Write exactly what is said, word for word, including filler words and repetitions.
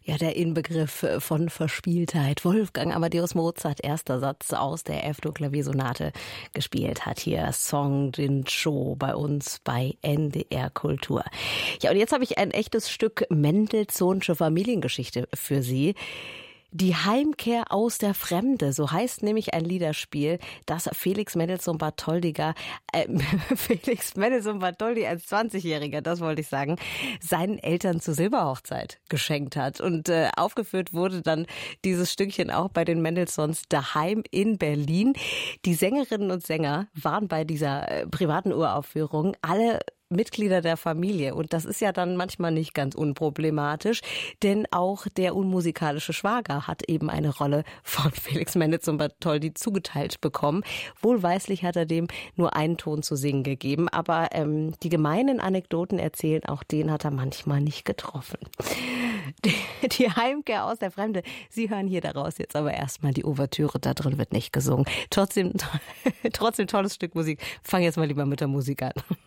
Ja, der Inbegriff von Verspieltheit. Wolfgang Amadeus Mozart, erster Satz aus der F-Dur-Klaviersonate gespielt hat hier Song Din Cho bei uns bei N D R Kultur. Ja, und jetzt habe ich ein echtes Stück Mendelssohnsche Familiengeschichte für Sie. Die Heimkehr aus der Fremde, so heißt nämlich ein Liederspiel, das Felix Mendelssohn Bartholdyger, äh, Felix Mendelssohn Bartholdy als zwanzigjähriger, das wollte ich sagen, seinen Eltern zur Silberhochzeit geschenkt hat. Und äh, aufgeführt wurde dann dieses Stückchen auch bei den Mendelssohns daheim in Berlin. Die Sängerinnen und Sänger waren bei dieser äh, privaten Uraufführung alle Mitglieder der Familie. Und das ist ja dann manchmal nicht ganz unproblematisch, denn auch der unmusikalische Schwager hat eben eine Rolle von Felix Mendelssohn Bartholdy zugeteilt bekommen. Wohlweislich hat er dem nur einen Ton zu singen gegeben, aber ähm, die gemeinen Anekdoten erzählen, auch den hat er manchmal nicht getroffen. Die, die Heimkehr aus der Fremde. Sie hören hier daraus jetzt aber erstmal die Ouvertüre, da drin wird nicht gesungen. Trotzdem, trotzdem tolles Stück Musik. Fang jetzt mal lieber mit der Musik an.